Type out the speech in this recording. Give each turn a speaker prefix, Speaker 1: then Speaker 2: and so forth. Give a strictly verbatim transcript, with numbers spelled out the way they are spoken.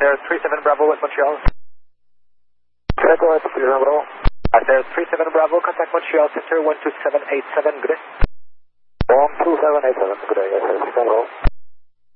Speaker 1: There three seven Bravo with Montreal.
Speaker 2: Echo at three seven Bravo.
Speaker 1: There three seven Bravo, contact Montreal Center one two seven eight seven, good day.
Speaker 2: one two seven eight seven, good day, yes, sir, three seven Bravo.